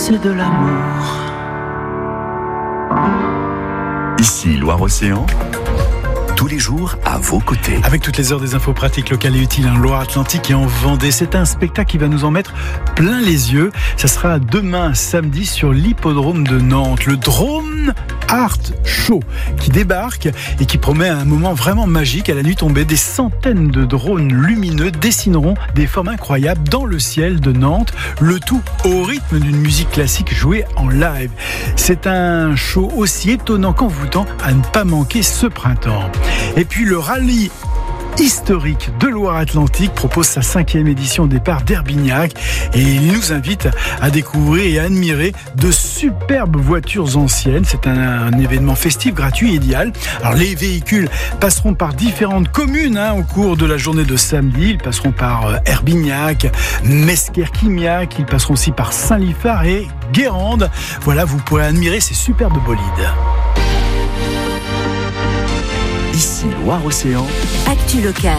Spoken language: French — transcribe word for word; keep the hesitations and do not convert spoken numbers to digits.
c'est de l'amour. Ici Loire-Océan, tous les jours à vos côtés. Avec toutes les heures des infos pratiques locales et utiles en Loire-Atlantique et en Vendée. C'est un spectacle qui va nous en mettre plein les yeux. Ça sera demain samedi sur l'hippodrome de Nantes. Le Drone Art Show qui débarque et qui promet un moment vraiment magique. À la nuit tombée, des centaines de drones lumineux dessineront des formes incroyables dans le ciel de Nantes. Le tout au rythme d'une musique classique jouée en live. C'est un show aussi étonnant qu'envoûtant à ne pas manquer ce printemps. Et puis le rallye historique de Loire-Atlantique propose sa cinquième édition au départ d'Herbignac et il nous invite à découvrir et à admirer de superbes voitures anciennes. C'est un, un événement festif, gratuit et idéal. Alors les véhicules passeront par différentes communes hein, au cours de la journée de samedi. Ils passeront par euh, Herbignac, Mesquer-Quimiac, ils passeront aussi par Saint-Liphard et Guérande. Voilà, vous pourrez admirer ces superbes bolides. Ici Loire-Océan, Actu locale.